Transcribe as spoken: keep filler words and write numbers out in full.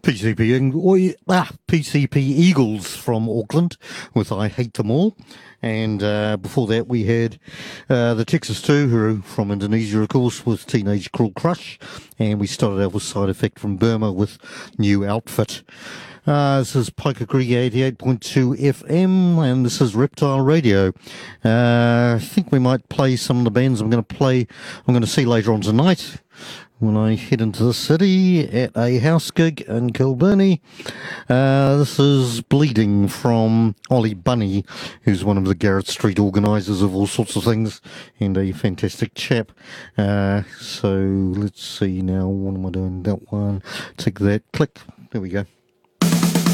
P C P, Ing- ah, P C P Eagles from Auckland with I Hate Them All. And uh, before that, we had uh, the Texas two, who are from Indonesia, of course, with Teenage Cruel Crush. And we started out with Side Effect from Burma with New Outfit. Uh, this is Piker Creek eighty-eight point two F M, and this is Reptile Radio. Uh, I think we might play some of the bands I'm going to play, I'm going to see later on tonight when I head into the city at a house gig in Kilbirnie. Uh, this is Bleeding from Ollie Bunny, who's one of the Garrett Street organisers of all sorts of things and a fantastic chap. Uh, so let's see now, what am I doing? That one, take that, click, there we go.